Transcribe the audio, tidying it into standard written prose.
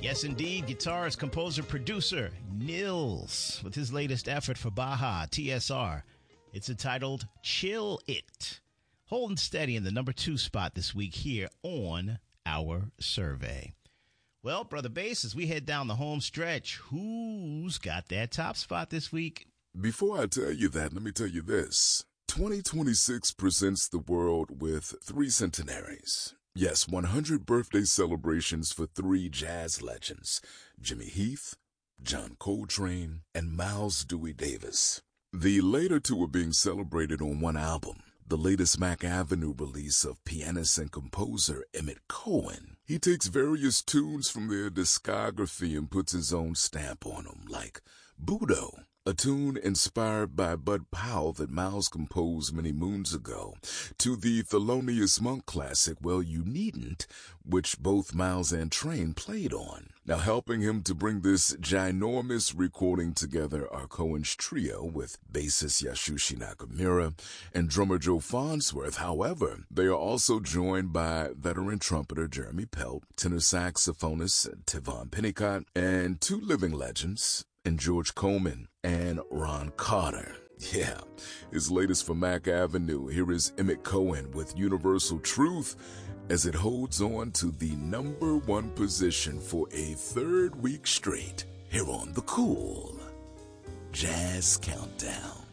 Yes, indeed, guitarist, composer, producer, Nils, with his latest effort for Baja, TSR. It's entitled Chill It. Holding steady in the number 2 spot this week here on our survey. Well, Brother Bass, as we head down the home stretch, who's got that top spot this week? Before I tell you that, let me tell you this. 2026 presents the world with 3 centenaries. Yes, 100 birthday celebrations for 3 jazz legends, Jimmy Heath, John Coltrane, and Miles Dewey Davis. The later 2 are being celebrated on one album, the latest Mack Avenue release of pianist and composer Emmett Cohen. He takes various tunes from their discography and puts his own stamp on them, like Budo, a tune inspired by Bud Powell that Miles composed many moons ago, to the Thelonious Monk classic, Well You Needn't, which both Miles and Train played on. Now, helping him to bring this ginormous recording together are Cohen's trio with bassist Yasushi Nakamura and drummer Joe Farnsworth. However, they are also joined by veteran trumpeter Jeremy Pelt, tenor saxophonist Tevon Pennicott, and 2 living legends, and George Coleman and Ron Carter. Yeah, his latest for Mack Avenue. Here is Emmett Cohen with Universal Truth as it holds on to the number 1 position for a 3rd week straight here on the Cool Jazz Countdown.